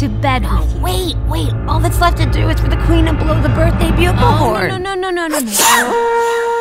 to bed with you. Wait. All that's left to do is for the queen to blow the birthday bugle horn. No.